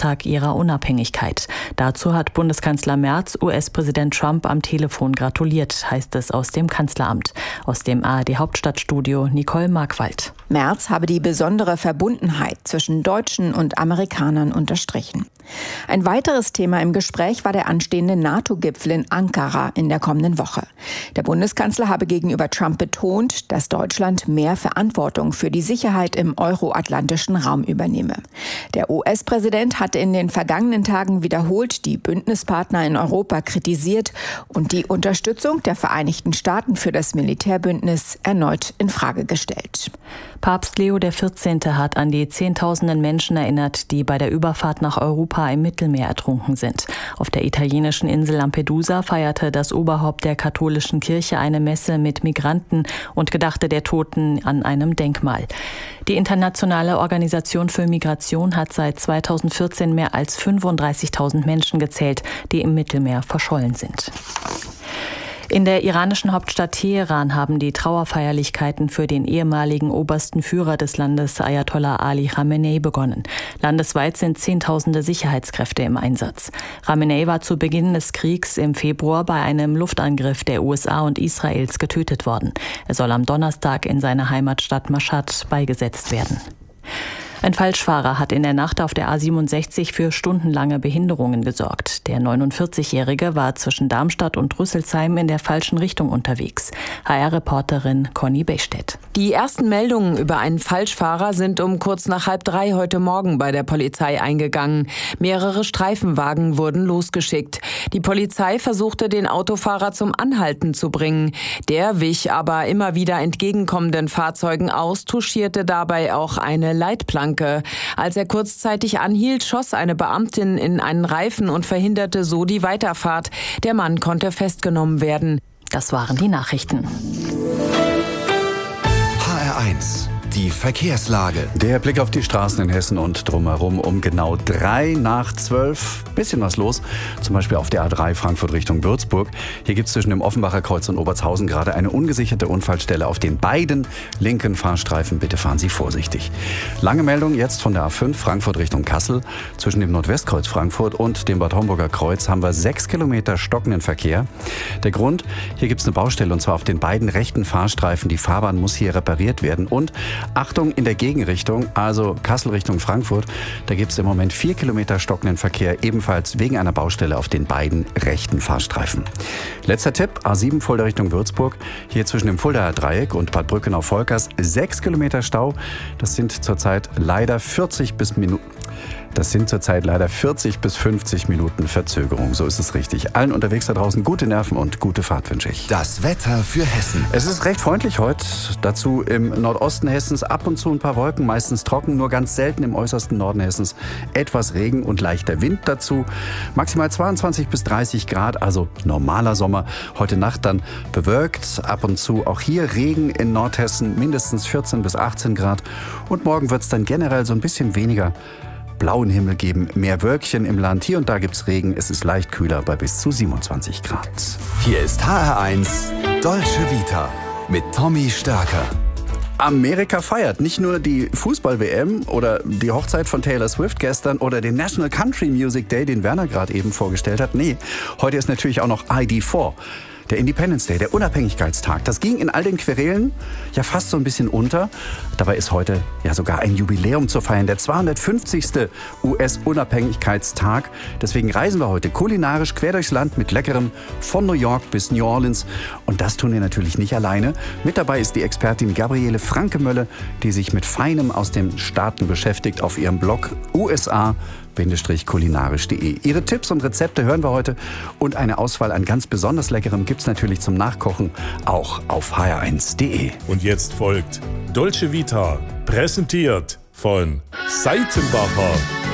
Jahrestag ihrer Unabhängigkeit. Dazu hat Bundeskanzler Merz US-Präsident Trump am Telefon gratuliert, heißt es aus dem Kanzleramt. Aus dem ARD-Hauptstadtstudio Nicole Markwald. Merz habe die besondere Verbundenheit zwischen Deutschen und Amerikanern unterstrichen. Ein weiteres Thema im Gespräch war der anstehende NATO-Gipfel in Ankara in der kommenden Woche. Der Bundeskanzler habe gegenüber Trump betont, dass Deutschland mehr Verantwortung für die Sicherheit im euroatlantischen Raum übernehme. Der US-Präsident hatte in den vergangenen Tagen wiederholt die Bündnispartner in Europa kritisiert und die Unterstützung der Vereinigten Staaten für das Militärbündnis erneut in Frage gestellt. Papst Leo XIV. Hat an die Zehntausenden Menschen erinnert, die bei der Überfahrt nach Europa im Mittelmeer ertrunken sind. Auf der italienischen Insel Lampedusa feierte das Oberhaupt der katholischen Kirche eine Messe mit Migranten und gedachte der Toten an einem Denkmal. Die Internationale Organisation für Migration hat seit 2014 mehr als 35.000 Menschen gezählt, die im Mittelmeer verschollen sind. In der iranischen Hauptstadt Teheran haben die Trauerfeierlichkeiten für den ehemaligen obersten Führer des Landes, Ayatollah Ali Khamenei, begonnen. Landesweit sind Zehntausende Sicherheitskräfte im Einsatz. Khamenei war zu Beginn des Kriegs im Februar bei einem Luftangriff der USA und Israels getötet worden. Er soll am Donnerstag in seiner Heimatstadt Mashhad beigesetzt werden. Ein Falschfahrer hat in der Nacht auf der A67 für stundenlange Behinderungen gesorgt. Der 49-Jährige war zwischen Darmstadt und Rüsselsheim in der falschen Richtung unterwegs. HR-Reporterin Conny Bechstedt. Die ersten Meldungen über einen Falschfahrer sind um kurz nach 2:30 heute Morgen bei der Polizei eingegangen. Mehrere Streifenwagen wurden losgeschickt. Die Polizei versuchte, den Autofahrer zum Anhalten zu bringen. Der wich aber immer wieder entgegenkommenden Fahrzeugen aus, touchierte dabei auch eine Leitplanke. Als er kurzzeitig anhielt, schoss eine Beamtin in einen Reifen und verhinderte so die Weiterfahrt. Der Mann konnte festgenommen werden. Das waren die Nachrichten. HR1, die Verkehrslage. Der Blick auf die Straßen in Hessen und drumherum um genau 11:03. Bisschen was los, zum Beispiel auf der A3 Frankfurt Richtung Würzburg. Hier gibt es zwischen dem Offenbacher Kreuz und Obertshausen gerade eine ungesicherte Unfallstelle auf den beiden linken Fahrstreifen. Bitte fahren Sie vorsichtig. Lange Meldung jetzt von der A5 Frankfurt Richtung Kassel. Zwischen dem Nordwestkreuz Frankfurt und dem Bad Homburger Kreuz haben wir 6 Kilometer stockenden Verkehr. Der Grund, hier gibt es eine Baustelle und zwar auf den beiden rechten Fahrstreifen. Die Fahrbahn muss hier repariert werden. Und Achtung in der Gegenrichtung, also Kassel Richtung Frankfurt, da gibt es im Moment 4 Kilometer stockenden Verkehr, ebenfalls wegen einer Baustelle auf den beiden rechten Fahrstreifen. Letzter Tipp, A7 Fulda Richtung Würzburg, hier zwischen dem Fuldaer Dreieck und Bad Brückenau-Volkers 6 Kilometer Stau. Das sind zurzeit leider 40 bis 50 Minuten Verzögerung. So ist es richtig. Allen unterwegs da draußen gute Nerven und gute Fahrt wünsche ich. Das Wetter für Hessen. Es ist recht freundlich heute. Dazu im Nordosten Hessens ab und zu ein paar Wolken, meistens trocken, nur ganz selten im äußersten Norden Hessens etwas Regen und leichter Wind dazu. Maximal 22 bis 30 Grad, also normaler Sommer. Heute Nacht dann bewölkt, ab und zu auch hier Regen in Nordhessen, mindestens 14 bis 18 Grad. Und morgen wird es dann generell so ein bisschen weniger blauen Himmel geben, mehr Wölkchen im Land. Hier und da gibt's Regen, es ist leicht kühler bei bis zu 27 Grad. Hier ist HR1 Dolce Vita mit Tommy Stärker. Amerika feiert nicht nur die Fußball-WM oder die Hochzeit von Taylor Swift gestern oder den National Country Music Day, den Werner gerade eben vorgestellt hat. Nee, heute ist natürlich auch noch ID4. Der Independence Day, der Unabhängigkeitstag, das ging in all den Querelen ja fast so ein bisschen unter. Dabei ist heute ja sogar ein Jubiläum zu feiern, der 250. US-Unabhängigkeitstag. Deswegen reisen wir heute kulinarisch quer durchs Land mit Leckerem von New York bis New Orleans. Und das tun wir natürlich nicht alleine. Mit dabei ist die Expertin Gabriele Franke-Mölle, die sich mit Feinem aus den Staaten beschäftigt auf ihrem Blog USA-kulinarisch.de. Ihre Tipps und Rezepte hören wir heute und eine Auswahl an ganz besonders Leckerem gibt's natürlich zum Nachkochen auch auf hr1.de. Und jetzt folgt Dolce Vita, präsentiert von Seitenbacher.